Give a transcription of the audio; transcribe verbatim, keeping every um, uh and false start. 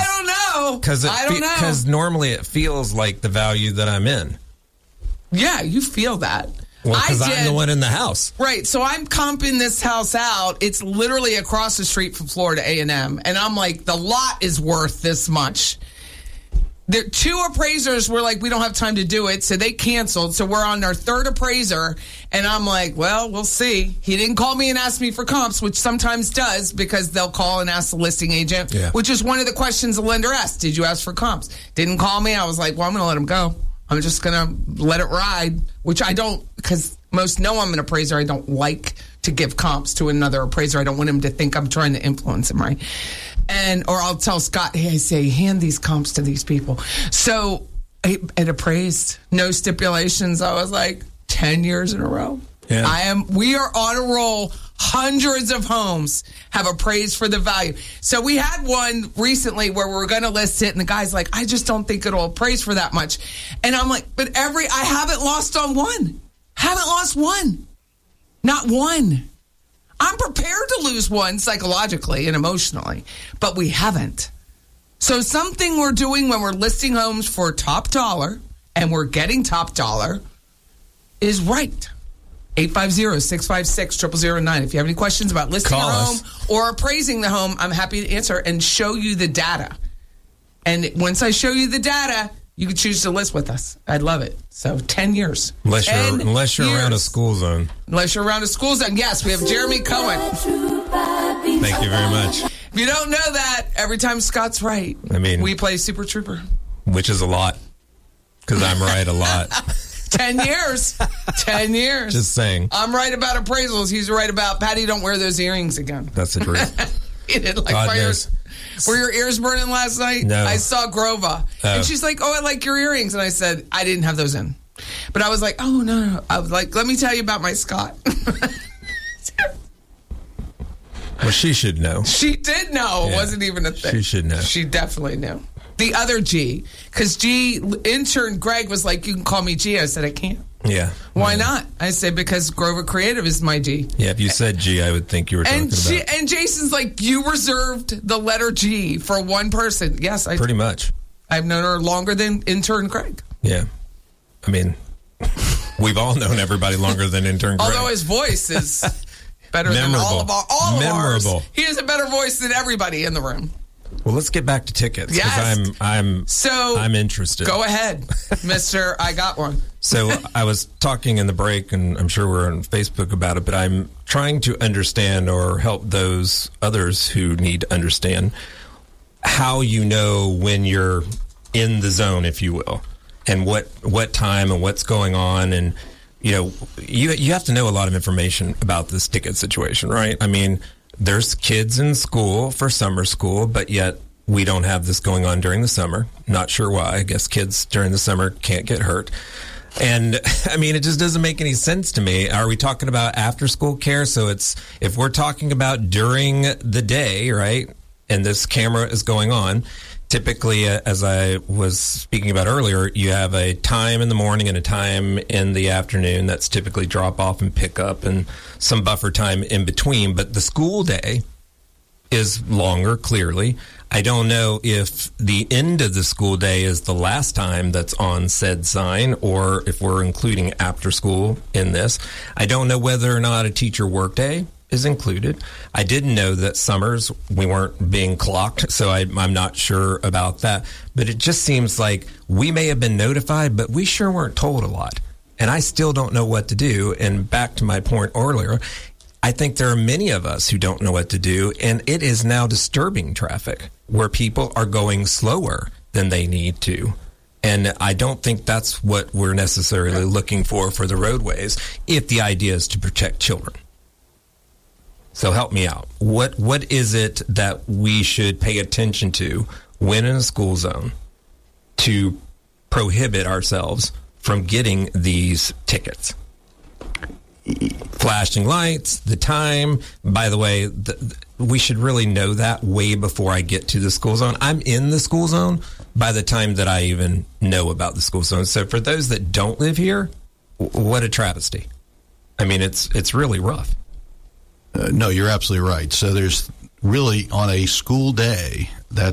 I don't know. Cause it I don't fe- know. Because normally it feels like the value that I'm in. Yeah, you feel that. Well, because I I'm did. the one in the house. Right, so I'm comping this house out. It's literally across the street from Florida A and M. And I'm like, the lot is worth this much. The two appraisers were like, we don't have time to do it, so they canceled. So we're on our third appraiser, and I'm like, well, we'll see. He didn't call me and ask me for comps, which sometimes does because they'll call and ask the listing agent, yeah. which is one of the questions the lender asked. Did you ask for comps? Didn't call me. I was like, well, I'm going to let him go. I'm just going to let it ride, which I don't, because most know I'm an appraiser. I don't like to give comps to another appraiser. I don't want him to think I'm trying to influence him, right? And or I'll tell Scott, hey, I say, hand these comps to these people. So it appraised, no stipulations. I was like, ten years in a row. Yeah. I am. We are on a roll. Hundreds of homes have appraised for the value. So we had one recently where we were going to list it, and the guy's like, I just don't think it'll appraise for that much. And I'm like, but every I haven't lost on one. Haven't lost one. Not one. I'm prepared to lose one psychologically and emotionally, but we haven't. So something we're doing when we're listing homes for top dollar and we're getting top dollar is right. eight five zero, six five six, zero zero zero nine. If you have any questions about listing Call a home us. or appraising the home, I'm happy to answer and show you the data. And once I show you the data, you can choose to list with us. I'd love it. So ten years. Unless you're, ten unless you're around a years. school zone. Unless you're around a school zone. Yes, we have Jeremy Cohen. Thank you very much. If you don't know that, every time Scott's right, I mean, we play Super Trooper. Which is a lot, because I'm right a lot. Ten years. Ten years. Just saying. I'm right about appraisals. He's right about, Patty, don't wear those earrings again. That's the truth. He didn't like God my knows. ears. Were your ears burning last night? No. I saw Grova. Oh. And she's like, oh, I like your earrings. And I said, I didn't have those in. But I was like, oh, no, no. I was like, let me tell you about my Scott. Well, she should know. She did know. It Yeah. wasn't even a thing. She should know. She definitely knew. The other G. Because G, intern Greg was like, you can call me G. I said, I can't. Yeah. Why yeah. not? I said, because Grover Creative is my G. Yeah, if you said G, I would think you were talking And she, about. and Jason's like, you reserved the letter G for one person. Yes, I Pretty much. I've known her longer than intern Craig. Yeah. I mean, we've all known everybody longer than intern Greg. Although his voice is better Memorable. than all of our all Memorable. of ours. He has a better voice than everybody in the room. Well, let's get back to tickets. 'Cause Yes. I'm, I'm, So I'm interested. Go ahead, Mister I got one. So I was talking in the break, and I'm sure we're on Facebook about it, but I'm trying to understand or help those others who need to understand how you know when you're in the zone, if you will, and what, what time and what's going on. And, you know, you, you have to know a lot of information about this ticket situation, right? I mean, there's kids in school for summer school, but yet we don't have this going on during the summer. Not sure why. I guess kids during the summer can't get hurt. And I mean, it just doesn't make any sense to me. Are we talking about after school care? So it's, if we're talking about during the day, right, and this camera is going on, typically, uh, as I was speaking about earlier, you have a time in the morning and a time in the afternoon. That's typically drop off and pick up and some buffer time in between. But the school day is longer, clearly. I don't know if the end of the school day is the last time that's on said sign or if we're including after school in this. I don't know whether or not a teacher workday is included. I didn't know that summers we weren't being clocked, so I, I'm not sure about that. But it just seems like we may have been notified, but we sure weren't told a lot. And I still don't know what to do. And back to my point earlier, I think there are many of us who don't know what to do, and it is now disturbing traffic where people are going slower than they need to. And I don't think that's what we're necessarily looking for for the roadways if the idea is to protect children. So help me out. What What is it that we should pay attention to when in a school zone to prohibit ourselves from getting these tickets? Flashing lights, the time. By the way, the, the, we should really know that way before I get to the school zone. I'm in the school zone by the time that I even know about the school zone. So for those that don't live here, w- what a travesty. I mean, it's it's really rough. Uh, no, you're absolutely right. So there's really, on a school day,